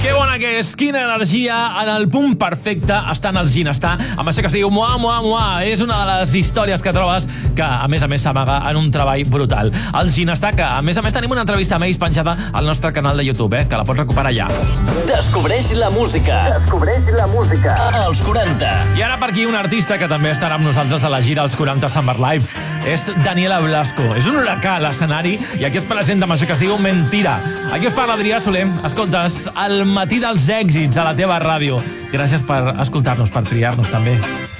Que bona que és, quina energia, en el punt perfecte estan els Ginestar, amb això que es diu Mua, Mua, Mua. És una de les històries que trobes que, a més s'amaga en un treball brutal. Els Ginestar, que a més tenim una entrevista amb ells penjada al nostre canal de YouTube, que la pots recuperar allà. Descobreix la música. Descobreix la música. Als 40. I ara per aquí un artista que també estarà amb nosaltres a la gira als 40 Summer Live. És Daniela Blasco. És un huracà a l'escenari i aquí es presenta amb això que es diu Mentira. Aquí us parla Adrià Soler. Escoltes, el matí dels èxits a la teva ràdio. Gràcies per escoltar-nos, per triar-nos també.